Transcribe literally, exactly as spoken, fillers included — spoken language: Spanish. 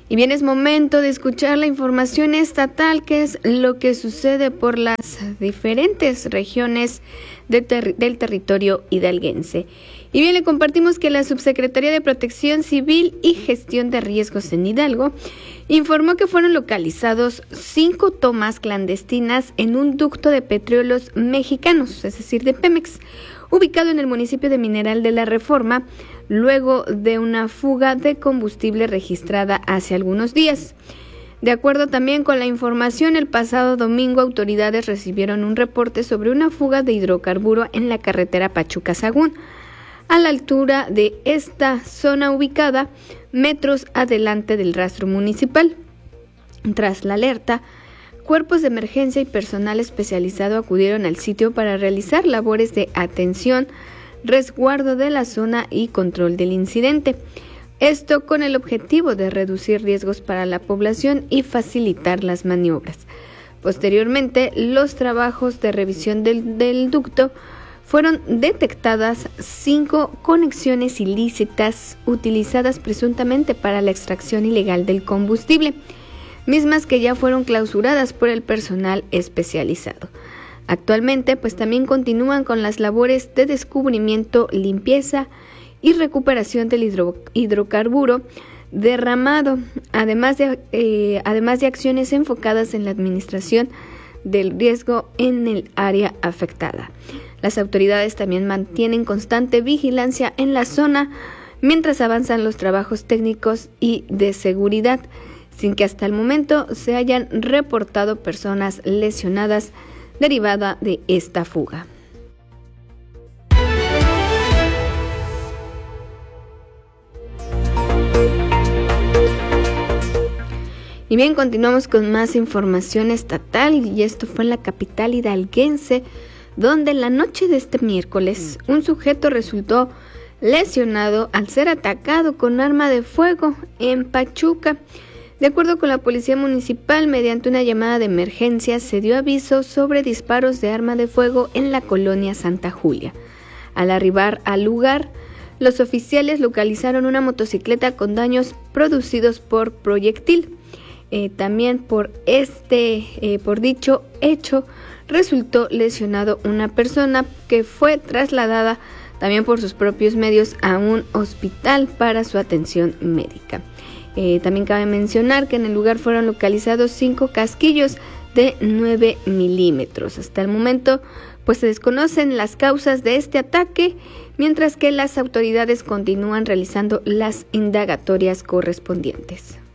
Y bien, es momento de escuchar la información estatal, que es lo que sucede por las diferentes regiones de ter- del territorio hidalguense. Y bien, le compartimos que la Subsecretaría de Protección Civil y Gestión de Riesgos en Hidalgo informó que fueron localizados cinco tomas clandestinas en un ducto de petróleos mexicanos, es decir, de Pemex, ubicado en el municipio de Mineral de la Reforma, luego de una fuga de combustible registrada hace algunos días. De acuerdo también con la información, el pasado domingo autoridades recibieron un reporte sobre una fuga de hidrocarburo en la carretera Pachuca-Sagún, a la altura de esta zona ubicada metros adelante del rastro municipal. Tras la alerta, cuerpos de emergencia y personal especializado acudieron al sitio para realizar labores de atención, resguardo de la zona y control del incidente. Esto con el objetivo de reducir riesgos para la población y facilitar las maniobras. Posteriormente, los trabajos de revisión del, del ducto fueron detectadas cinco conexiones ilícitas utilizadas presuntamente para la extracción ilegal del combustible, mismas que ya fueron clausuradas por el personal especializado. Actualmente, pues también continúan con las labores de descubrimiento, limpieza y recuperación del hidro, hidrocarburo derramado, además de, eh, además de acciones enfocadas en la administración del riesgo en el área afectada. Las autoridades también mantienen constante vigilancia en la zona mientras avanzan los trabajos técnicos y de seguridad, sin que hasta el momento se hayan reportado personas lesionadas derivada de esta fuga. Y bien, continuamos con más información estatal, y esto fue en la capital hidalguense, donde la noche de este miércoles un sujeto resultó lesionado al ser atacado con arma de fuego en Pachuca. De acuerdo con la policía municipal, mediante una llamada de emergencia se dio aviso sobre disparos de arma de fuego en la colonia Santa Julia. Al arribar al lugar, los oficiales localizaron una motocicleta con daños producidos por proyectil. Eh, también por este, eh, por dicho hecho, resultó lesionado una persona que fue trasladada también por sus propios medios a un hospital para su atención médica. Eh, también cabe mencionar que en el lugar fueron localizados cinco casquillos de nueve milímetros. Hasta el momento, pues se desconocen las causas de este ataque, mientras que las autoridades continúan realizando las indagatorias correspondientes.